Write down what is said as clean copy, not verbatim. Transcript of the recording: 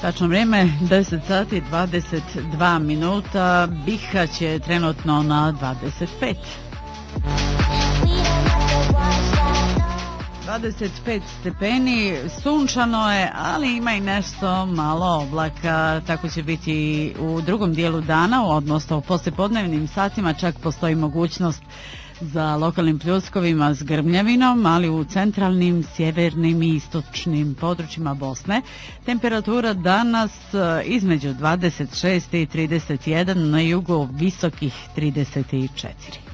Tačno vrijeme 10 sati 22 minuta, Bihać je trenutno na 25. 25 stepeni, sunčano je, ali ima i nešto malo oblaka, tako će biti u drugom dijelu dana, odnosno u poslijepodnevnim satima čak postoji mogućnost za lokalnim pljuskovima s grmljavinom, ali u centralnim, sjevernim i istočnim područjima Bosne. Temperatura danas između 26 i 31, na jugu visokih 34.